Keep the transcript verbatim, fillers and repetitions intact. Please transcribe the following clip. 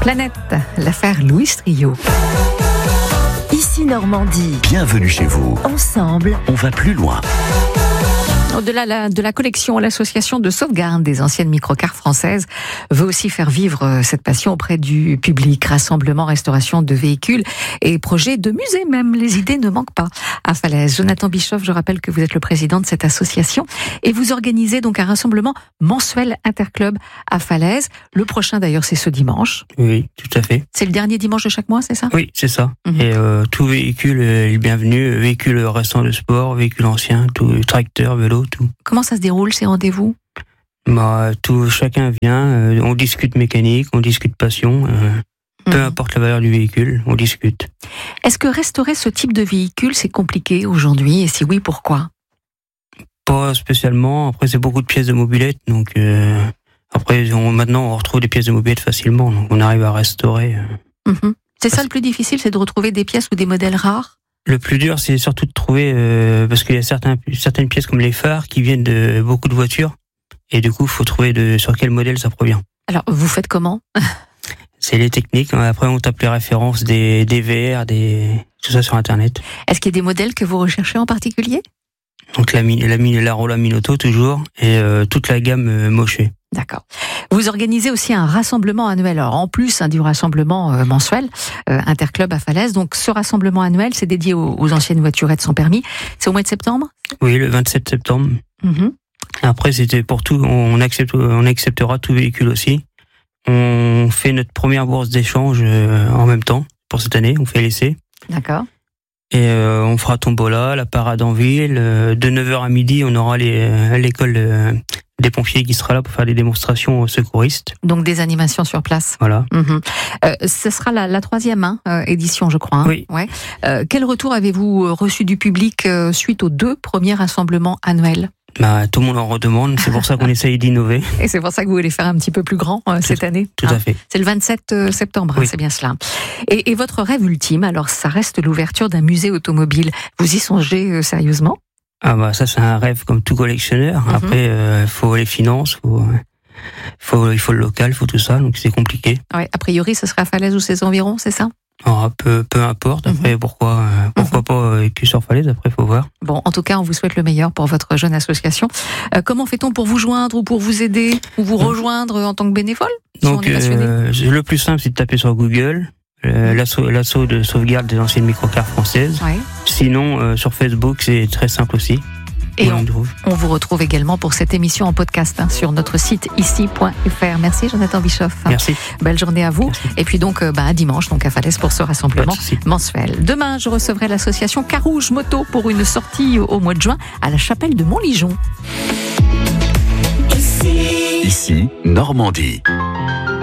Planète, l'affaire Louis Trio. Ici Normandie. Bienvenue chez vous. Ensemble, on va plus loin. Au-delà de la collection, l'association de sauvegarde des anciennes microcars françaises veut aussi faire vivre cette passion auprès du public. Rassemblement, restauration de véhicules et projets de musée même. Les idées ne manquent pas à Falaise. Jonathan Bischoff, je rappelle que vous êtes le président de cette association et vous organisez donc un rassemblement mensuel interclub à Falaise. Le prochain d'ailleurs, c'est ce dimanche. Oui, tout à fait. C'est le dernier dimanche de chaque mois, c'est ça ? Oui, c'est ça. Mm-hmm. Et euh, tout véhicule est le bienvenu. Véhicule restant de sport, véhicule ancien, tout tracteur, vélo. Tout. Comment ça se déroule ces rendez-vous ? Bah, tout, chacun vient, euh, on discute mécanique, on discute passion, euh, mmh. peu importe la valeur du véhicule, on discute. Est-ce que restaurer ce type de véhicule, c'est compliqué aujourd'hui ? Et si oui, pourquoi ? Pas spécialement, après c'est beaucoup de pièces de mobilette, donc euh, après on, maintenant on retrouve des pièces de mobilette facilement, donc on arrive à restaurer. Euh, mmh. C'est ça le plus difficile, c'est de retrouver des pièces ou des modèles rares ? Le plus dur, c'est surtout de trouver, euh, parce qu'il y a certains, certaines pièces comme les phares qui viennent de beaucoup de voitures, et du coup, il faut trouver de, sur quel modèle ça provient. Alors, vous faites comment ? C'est les techniques. Après, on tape les références des, des V R, des, tout ça sur Internet. Est-ce qu'il y a des modèles que vous recherchez en particulier ? Donc la, la, la, la Rolla Minotto toujours, et euh, toute la gamme euh, Moché. D'accord. Vous organisez aussi un rassemblement annuel, alors en plus hein, du rassemblement euh, mensuel, euh, interclub à Falaise. Donc ce rassemblement annuel, c'est dédié aux, aux anciennes voiturettes sans permis. C'est au mois de septembre ? Oui, le vingt-sept septembre. Mm-hmm. Après, c'était pour tout. On accepte, on acceptera tout véhicule aussi. On fait notre première bourse d'échange euh, en même temps pour cette année. On fait l'essai. D'accord. Et euh, on fera tombola, la parade en ville. Euh, de neuf heures à midi, on aura les, euh, l'école euh, des pompiers qui sera là pour faire des démonstrations aux secouristes. Donc des animations sur place. Voilà. Mm-hmm. Euh, ce sera la, la troisième hein, euh, édition, je crois. Hein. Oui. Ouais. Euh, quel retour avez-vous reçu du public euh, suite aux deux premiers rassemblements annuels ? Bah, tout le monde en redemande, c'est pour ça qu'on essaye d'innover. Et c'est pour ça que vous voulez faire un petit peu plus grand euh, cette année. Tout hein. à fait. C'est le vingt-sept septembre, oui. hein, c'est bien cela. Et, et votre rêve ultime, alors ça reste l'ouverture d'un musée automobile. Vous y songez euh, sérieusement ? Ah bah ça c'est un rêve comme tout collectionneur. Mm-hmm. Après, il euh, faut les finances, faut, faut, il faut le local, il faut tout ça, donc c'est compliqué. Ouais, a priori, ce sera à Falaise ou ses environs, c'est ça ? Ah, peu, peu importe. Après, mm-hmm. pourquoi, euh, pourquoi mm-hmm. pas euh, que sur Falaise. Après, faut voir. Bon, en tout cas, on vous souhaite le meilleur pour votre jeune association. Euh, comment fait-on pour vous joindre ou pour vous aider ou vous rejoindre en tant que bénévole ? Donc, si euh, le plus simple, c'est de taper sur Google euh, mm-hmm. l'assaut, l'assaut de sauvegarde des anciennes microcars françaises. Ouais. Sinon, euh, sur Facebook, c'est très simple aussi. Et on, on vous retrouve également pour cette émission en podcast hein, sur notre site ici point f r. Merci Jonathan Bischoff. Merci. Belle journée à vous. Merci. Et puis donc bah, à dimanche donc à Falaise pour ce rassemblement mensuel. Demain, je recevrai l'association Carouge Moto pour une sortie au mois de juin à la chapelle de Montligeon. Ici, ici Normandie.